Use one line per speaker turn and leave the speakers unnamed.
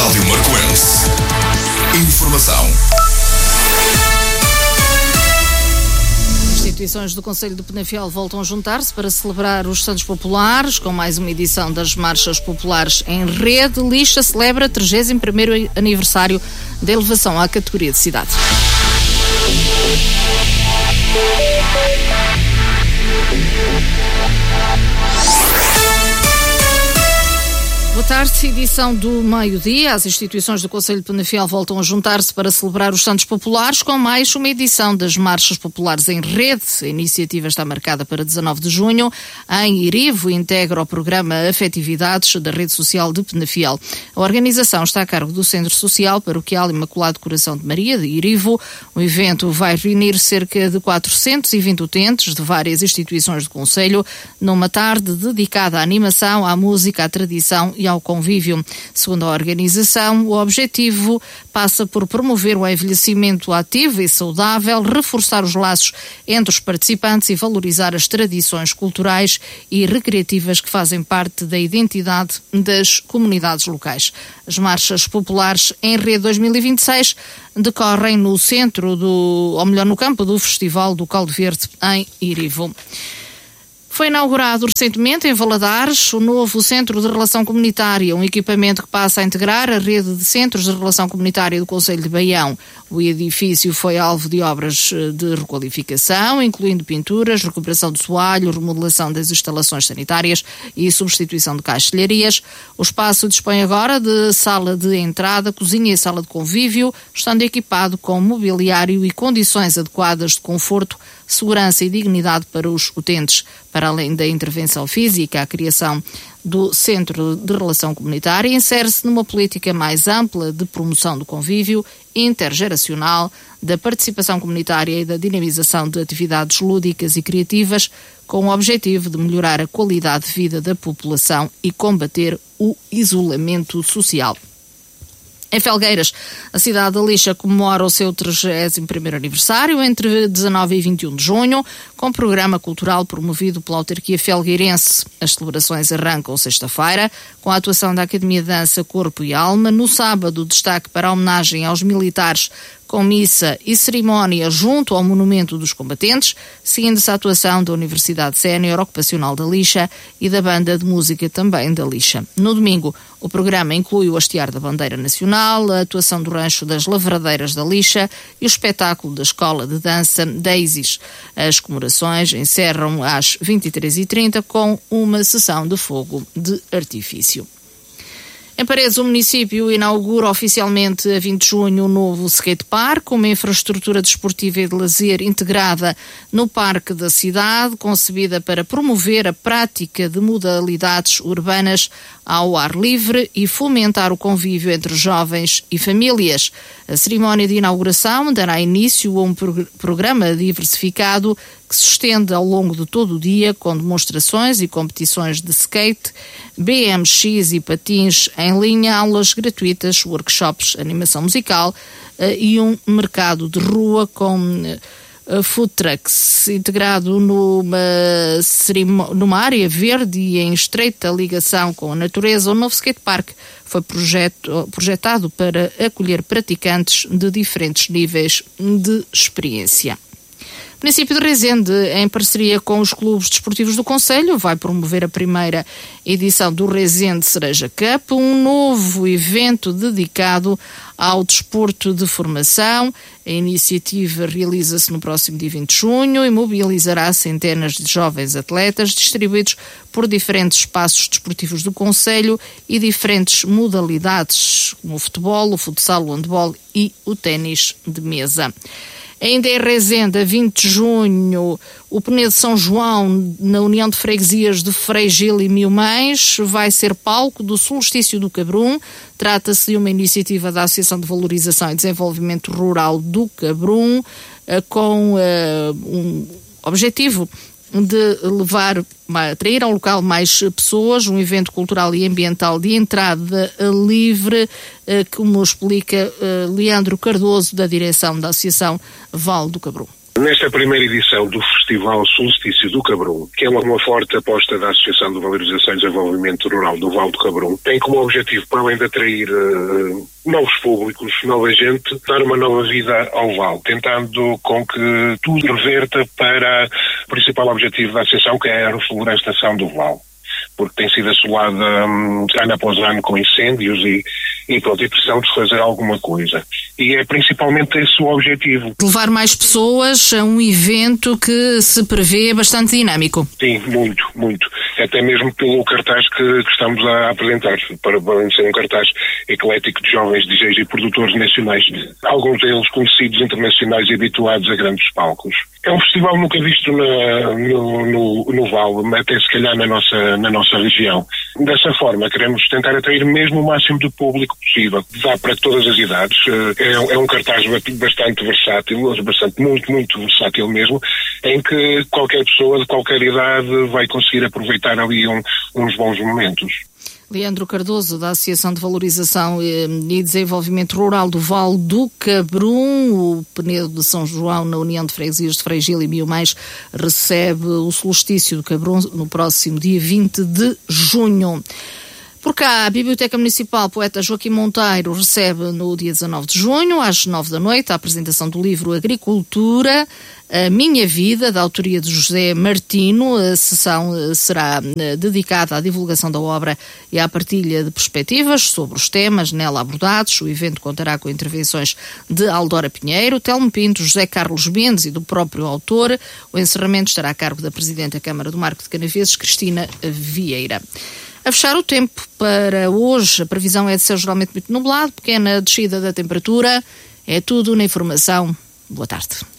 Rádio Marcoense. Informação.
Instituições do Concelho de Penafiel voltam a juntar-se para celebrar os Santos Populares, com mais uma edição das Marchas Populares em Rede. Lixa celebra 31º aniversário da elevação à categoria de cidade. Boa tarde, edição do meio-dia. As instituições do Concelho de Penafiel voltam a juntar-se para celebrar os Santos Populares com mais uma edição das Marchas Populares em Rede. A iniciativa está marcada para 19 de junho. Em Irivo, integra o programa Afetividades da Rede Social de Penafiel. A organização está a cargo do Centro Social Paroquial Imaculado Coração de Maria, de Irivo. O evento vai reunir cerca de 420 utentes de várias instituições do Concelho numa tarde dedicada à animação, à música, à tradição e ao convívio. Segundo a organização, o objetivo passa por promover o envelhecimento ativo e saudável, reforçar os laços entre os participantes e valorizar as tradições culturais e recreativas que fazem parte da identidade das comunidades locais. As Marchas Populares em Rede 2026 decorrem no no campo do Festival do Caldo Verde, em Irivo. Foi inaugurado recentemente em Valadares o novo Centro de Relação Comunitária, um equipamento que passa a integrar a rede de centros de relação comunitária do Concelho de Baião. O edifício foi alvo de obras de requalificação, incluindo pinturas, recuperação de soalho, remodelação das instalações sanitárias e substituição de caixilharias. O espaço dispõe agora de sala de entrada, cozinha e sala de convívio, estando equipado com mobiliário e condições adequadas de conforto, segurança e dignidade para os utentes. Para além da intervenção física, a criação do Centro de Relação Comunitária insere-se numa política mais ampla de promoção do convívio intergeracional, da participação comunitária e da dinamização de atividades lúdicas e criativas, com o objetivo de melhorar a qualidade de vida da população e combater o isolamento social. Em Felgueiras, a cidade da Lixa comemora o seu 31º aniversário entre 19 e 21 de junho, com programa cultural promovido pela autarquia felgueirense. As celebrações arrancam sexta-feira, com a atuação da Academia de Dança Corpo e Alma. No sábado, destaque para a homenagem aos militares, com missa e cerimónia junto ao Monumento dos Combatentes, seguindo-se a atuação da Universidade Sénior Ocupacional da Lixa e da Banda de Música também da Lixa. No domingo, o programa inclui o hastear da Bandeira Nacional, a atuação do Rancho das Lavradeiras da Lixa e o espetáculo da Escola de Dança Daisies. As comemorações encerram às 23h30 com uma sessão de fogo de artifício. Em Paredes, o município inaugura oficialmente a 20 de junho um novo skatepark, uma infraestrutura desportiva e de lazer integrada no parque da cidade, concebida para promover a prática de modalidades urbanas ao ar livre e fomentar o convívio entre jovens e famílias. A cerimónia de inauguração dará início a um programa diversificado que se estende ao longo de todo o dia, com demonstrações e competições de skate, BMX e patins em linha, aulas gratuitas, workshops, animação musical e um mercado de rua com food trucks, integrado numa área verde e em estreita ligação com a natureza. O novo skatepark foi projetado para acolher praticantes de diferentes níveis de experiência. O município de Rezende, em parceria com os clubes desportivos do Concelho, vai promover a primeira edição do Rezende Cereja Cup, um novo evento dedicado ao desporto de formação. A iniciativa realiza-se no próximo dia 20 de junho e mobilizará centenas de jovens atletas distribuídos por diferentes espaços desportivos do Concelho e diferentes modalidades, como o futebol, o futsal, o handball e o ténis de mesa. Ainda em Rezende, a 20 de junho, o Penedo de São João, na União de Freguesias de Frei Gil e Miomães, vai ser palco do Solstício do Cabrum. Trata-se de uma iniciativa da Associação de Valorização e Desenvolvimento Rural do Cabrum, com um objetivo de atrair ao local mais pessoas, um evento cultural e ambiental de entrada livre, como explica Leandro Cardoso, da direção da Associação Val do Cabrum.
Nesta primeira edição do Festival Solstício do Cabrum, que é uma forte aposta da Associação de Valorização e Desenvolvimento Rural do Vale do Cabrum, tem como objetivo, para além de atrair novos públicos, nova gente, dar uma nova vida ao Vale, tentando com que tudo reverta para o principal objetivo da Associação, que é a reflorestação do Vale, porque tem sido assolada ano após ano com incêndios e precisam de fazer alguma coisa. E é principalmente esse o objetivo.
Levar mais pessoas a um evento que se prevê bastante dinâmico.
Sim, muito, muito. Até mesmo pelo cartaz que estamos a apresentar, para ser um cartaz eclético de jovens DJs e produtores nacionais, alguns deles conhecidos internacionais e habituados a grandes palcos. É um festival nunca visto no Vale, até se calhar na nossa região. Dessa forma, queremos tentar atrair mesmo o máximo de público possível. Dá para todas as idades. É um cartaz bastante versátil, muito versátil mesmo, em que qualquer pessoa de qualquer idade vai conseguir aproveitar ali uns bons momentos.
Leandro Cardoso, da Associação de Valorização e Desenvolvimento Rural do Vale do Cabrum, o Penedo de São João, na União de Freguesias de Freigil e Miomais, recebe o Solstício do Cabrum no próximo dia 20 de junho. Por cá, a Biblioteca Municipal Poeta Joaquim Monteiro recebe no dia 19 de junho, às 9 da noite, a apresentação do livro Agricultura, A Minha Vida, da autoria de José Martino. A sessão será dedicada à divulgação da obra e à partilha de perspectivas sobre os temas nela abordados. O evento contará com intervenções de Aldora Pinheiro, Telmo Pinto, José Carlos Mendes e do próprio autor. O encerramento estará a cargo da Presidente da Câmara do Marco de Canaveses, Cristina Vieira. A fechar o tempo para hoje, a previsão é de céu geralmente muito nublado, pequena descida da temperatura. É tudo na informação. Boa tarde.